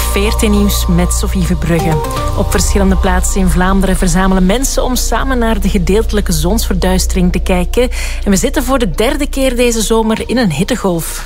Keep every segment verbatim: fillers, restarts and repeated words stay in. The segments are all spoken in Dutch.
veertien nieuws met Sophie Verbrugge. Op verschillende plaatsen in Vlaanderen verzamelen mensen om samen naar de gedeeltelijke zonsverduistering te kijken. En we zitten voor de derde keer deze zomer in een hittegolf.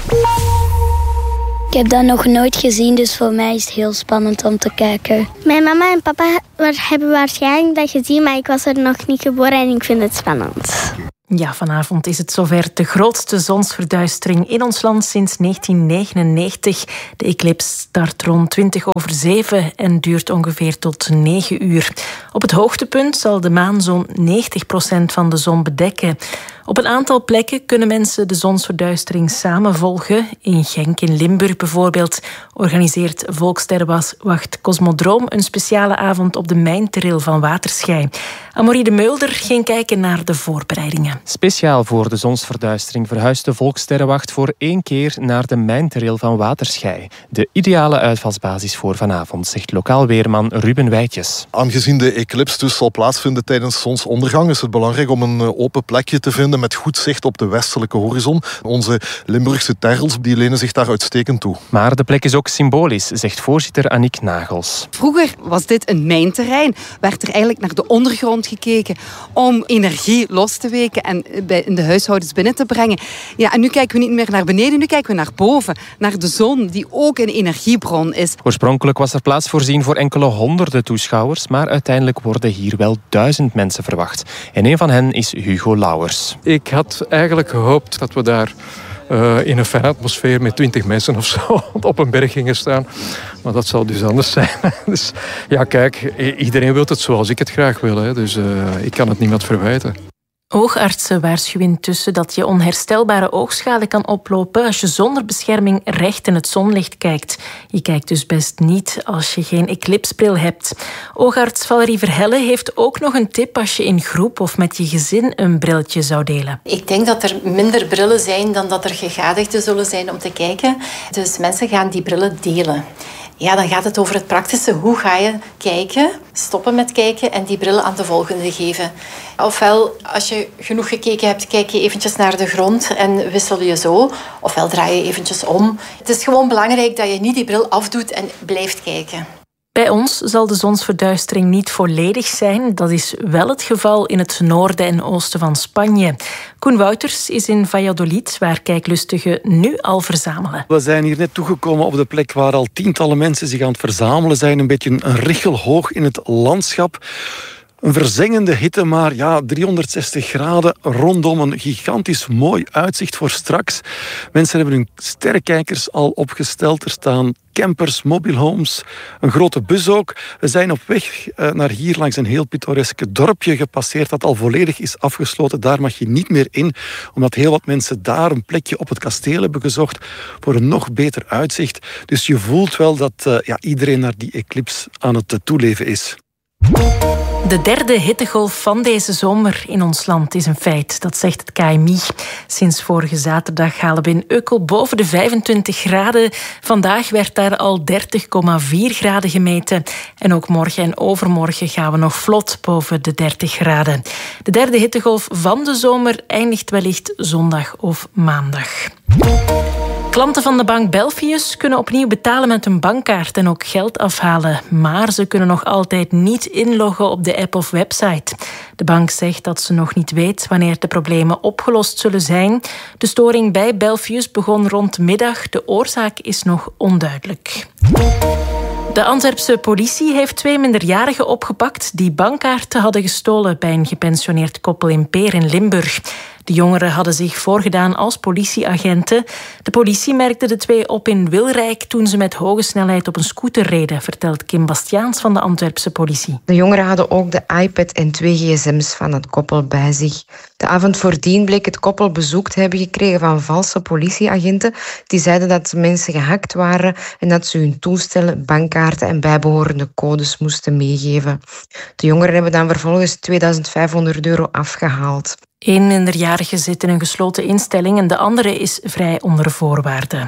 Ik heb dat nog nooit gezien, dus voor mij is het heel spannend om te kijken. Mijn mama en papa hebben waarschijnlijk dat gezien, maar ik was er nog niet geboren en ik vind het spannend. Ja, vanavond is het zover. De grootste zonsverduistering in ons land sinds negentien negenennegentig. De eclipse start rond twintig over zeven en duurt ongeveer tot negen uur. Op het hoogtepunt zal de maan zo'n negentig procent van de zon bedekken. Op een aantal plekken kunnen mensen de zonsverduistering samen volgen. In Genk in Limburg bijvoorbeeld organiseert Volkssterrenwacht Cosmodroom een speciale avond op de mijnteril van Waterschei. Amorie de Meulder ging kijken naar de voorbereidingen. Speciaal voor de zonsverduistering verhuist de Volkssterrenwacht voor één keer naar de mijnteril van Waterschei. De ideale uitvalsbasis voor vanavond, zegt lokaal weerman Ruben Wijtjes. Aangezien de eclipse dus zal plaatsvinden tijdens zonsondergang, is het belangrijk om een open plekje te vinden met goed zicht op de westelijke horizon. Onze Limburgse terrels die lenen zich daar uitstekend toe. Maar de plek is ook symbolisch, zegt voorzitter Annick Nagels. Vroeger was dit een mijnterrein. Werd er eigenlijk naar de ondergrond gekeken om energie los te weken en in de huishoudens binnen te brengen. Ja, en nu kijken we niet meer naar beneden, nu kijken we naar boven. Naar de zon, die ook een energiebron is. Oorspronkelijk was er plaats voorzien voor enkele honderden toeschouwers, maar uiteindelijk worden hier wel duizend mensen verwacht. En een van hen is Hugo Lauwers. Ik had eigenlijk gehoopt dat we daar uh, in een fijne atmosfeer met twintig mensen of zo op een berg gingen staan. Maar dat zal dus anders zijn. Dus ja, kijk, iedereen wil het zoals ik het graag wil. Hè. Dus uh, ik kan het niemand verwijten. Oogartsen waarschuwen intussen dat je onherstelbare oogschade kan oplopen als je zonder bescherming recht in het zonlicht kijkt. Je kijkt dus best niet als je geen eclipsbril hebt. Oogarts Valerie Verhelle heeft ook nog een tip als je in groep of met je gezin een brilletje zou delen. Ik denk dat er minder brillen zijn dan dat er gegadigden zullen zijn om te kijken. Dus mensen gaan die brillen delen. Ja, dan gaat het over het praktische. Hoe ga je kijken, stoppen met kijken en die bril aan de volgende geven? Ofwel, als je genoeg gekeken hebt, kijk je eventjes naar de grond en wissel je zo. Ofwel draai je eventjes om. Het is gewoon belangrijk dat je niet die bril afdoet en blijft kijken. Bij ons zal de zonsverduistering niet volledig zijn. Dat is wel het geval in het noorden en oosten van Spanje. Koen Wouters is in Valladolid, waar kijklustigen nu al verzamelen. We zijn hier net toegekomen op de plek waar al tientallen mensen zich aan het verzamelen zijn. Een beetje een richel hoog in het landschap. Een verzengende hitte, maar ja, driehonderdzestig graden rondom een gigantisch mooi uitzicht voor straks. Mensen hebben hun sterrenkijkers al opgesteld. Er staan campers, mobile homes, een grote bus ook. We zijn op weg naar hier langs een heel pittoreske dorpje gepasseerd dat al volledig is afgesloten. Daar mag je niet meer in, omdat heel wat mensen daar een plekje op het kasteel hebben gezocht voor een nog beter uitzicht. Dus je voelt wel dat uh, ja, iedereen naar die eclipse aan het toeleven is. De derde hittegolf van deze zomer in ons land is een feit, dat zegt het K M I. Sinds vorige zaterdag halen we in Ukkel boven de vijfentwintig graden. Vandaag werd daar al dertig komma vier graden gemeten. En ook morgen en overmorgen gaan we nog vlot boven de dertig graden. De derde hittegolf van de zomer eindigt wellicht zondag of maandag. Klanten van de bank Belfius kunnen opnieuw betalen met een bankkaart en ook geld afhalen. Maar ze kunnen nog altijd niet inloggen op de app of website. De bank zegt dat ze nog niet weet wanneer de problemen opgelost zullen zijn. De storing bij Belfius begon rond middag. De oorzaak is nog onduidelijk. De Antwerpse politie heeft twee minderjarigen opgepakt die bankkaarten hadden gestolen bij een gepensioneerd koppel in Peer in Limburg. De jongeren hadden zich voorgedaan als politieagenten. De politie merkte de twee op in Wilrijk toen ze met hoge snelheid op een scooter reden, vertelt Kim Bastiaans van de Antwerpse politie. De jongeren hadden ook de iPad en twee gsm's van het koppel bij zich. De avond voordien bleek het koppel bezoek te hebben gekregen van valse politieagenten. Die zeiden dat mensen gehackt waren en dat ze hun toestellen, bankkaarten en bijbehorende codes moesten meegeven. De jongeren hebben dan vervolgens tweeduizend vijfhonderd euro afgehaald. Eén minderjarige zit in een gesloten instelling en de andere is vrij onder voorwaarden.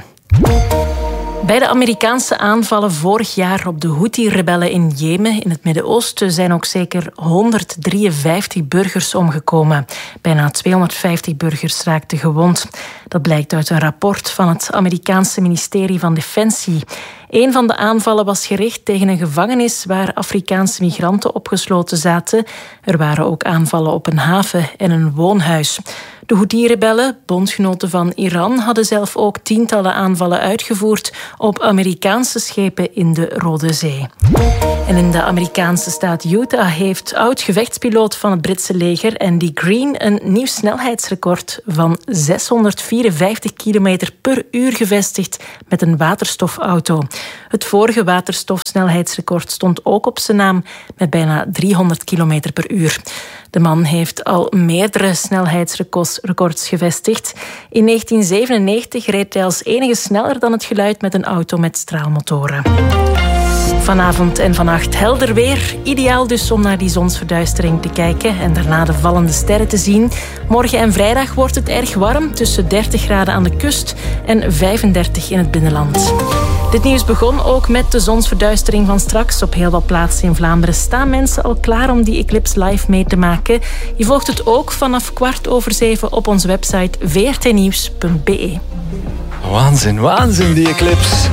Bij de Amerikaanse aanvallen vorig jaar op de Houthi-rebellen in Jemen in het Midden-Oosten zijn ook zeker honderddrieënvijftig burgers omgekomen. Bijna tweehonderdvijftig burgers raakten gewond. Dat blijkt uit een rapport van het Amerikaanse ministerie van Defensie. Een van de aanvallen was gericht tegen een gevangenis waar Afrikaanse migranten opgesloten zaten. Er waren ook aanvallen op een haven en een woonhuis. De Houthi-rebellen, bondgenoten van Iran, hadden zelf ook tientallen aanvallen uitgevoerd op Amerikaanse schepen in de Rode Zee. En in de Amerikaanse staat Utah heeft oud-gevechtspiloot van het Britse leger Andy Green een nieuw snelheidsrecord van zeshonderdvierenvijftig kilometer per uur gevestigd met een waterstofauto. Het vorige waterstofsnelheidsrecord stond ook op zijn naam met bijna driehonderd kilometer per uur. De man heeft al meerdere snelheidsrecords gevestigd. In negentien zevenennegentig reed hij als enige sneller dan het geluid met een auto met straalmotoren. Vanavond en vannacht helder weer. Ideaal dus om naar die zonsverduistering te kijken en daarna de vallende sterren te zien. Morgen en vrijdag wordt het erg warm, tussen dertig graden aan de kust en vijfendertig in het binnenland. Dit nieuws begon ook met de zonsverduistering van straks. Op heel wat plaatsen in Vlaanderen staan mensen al klaar om die eclipse live mee te maken. Je volgt het ook vanaf kwart over zeven op onze website v r t nieuws punt b e. Waanzin, waanzin die eclipse.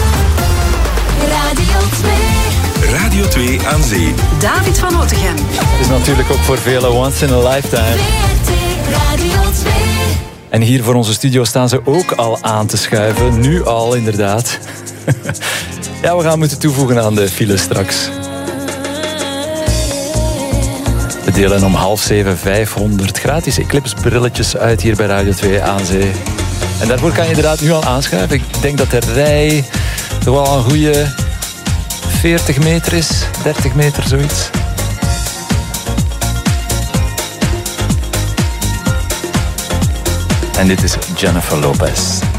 Radio twee. Radio twee aan zee. David van Otegem. Het is natuurlijk ook voor velen once in a lifetime. V R T Radio twee. En hier voor onze studio staan ze ook al aan te schuiven. Nu al, inderdaad. Ja, we gaan moeten toevoegen aan de file straks. We delen om half zeven vijfhonderd gratis eclipsebrilletjes uit hier bij Radio twee aan zee. En daarvoor kan je inderdaad nu al aanschuiven. Ik denk dat de rij toch wel een goede veertig meter is, dertig meter, zoiets. En dit is Jennifer Lopez.